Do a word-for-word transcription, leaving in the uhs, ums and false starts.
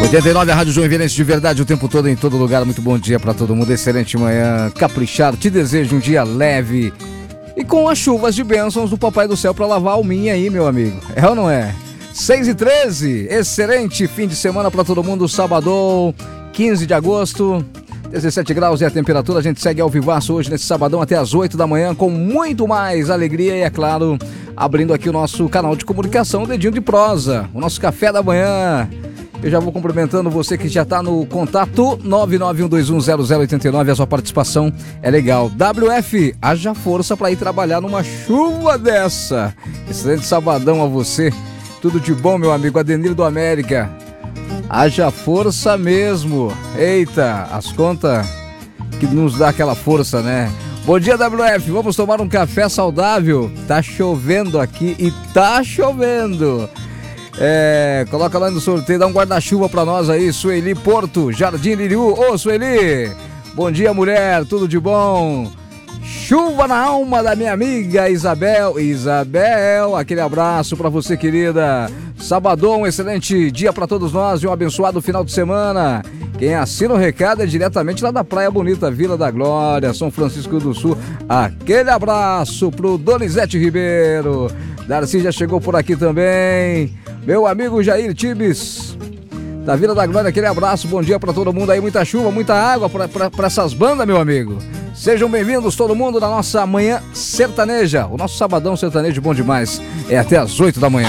oitenta e nove, a Rádio Joinvilense de verdade o tempo todo, em todo lugar. Muito bom dia pra todo mundo, excelente manhã, caprichado. Te desejo um dia leve e com as chuvas de bênçãos do Papai do Céu pra lavar a alminha aí, meu amigo. É ou não é? seis e treze, excelente fim de semana pra todo mundo. Sabadão, quinze de agosto, dezessete graus é a temperatura. A gente segue ao vivaço hoje nesse sabadão até as oito da manhã com muito mais alegria e, é claro, abrindo aqui o nosso canal de comunicação, o Dedinho de Prosa, o nosso café da manhã. Eu já vou cumprimentando você que já está no contato nove nove um dois um zero zero oito nove, a sua participação é legal. W F, haja força para ir trabalhar numa chuva dessa. Excelente sabadão a você, tudo de bom, meu amigo Adenir do América. Haja força mesmo. Eita, as contas que nos dá aquela força, né? Bom dia, W F, vamos tomar um café saudável. Tá chovendo aqui e tá chovendo. É, coloca lá no sorteio, dá um guarda-chuva pra nós aí, Sueli Porto, Jardim Liriú. Ô, Sueli, bom dia, mulher, tudo de bom? Chuva na alma da minha amiga Isabel. Isabel, aquele abraço pra você, querida. Sabadão, um excelente dia pra todos nós e um abençoado final de semana. Quem assina o recado é diretamente lá da Praia Bonita, Vila da Glória, São Francisco do Sul. Aquele abraço pro Donizete Ribeiro. Darcy já chegou por aqui também. Meu amigo Jair Tibes, da Vila da Glória, aquele abraço, bom dia pra todo mundo aí, muita chuva, muita água pra, pra, pra essas bandas, meu amigo. Sejam bem-vindos todo mundo na nossa manhã sertaneja, o nosso sabadão sertanejo bom demais, é até as oito da manhã.